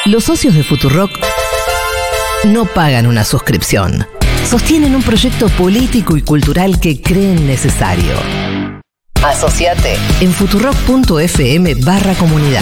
Los socios de Futurock no pagan una suscripción. Sostienen un proyecto político y cultural que creen necesario. Asociate en futurock.fm/comunidad.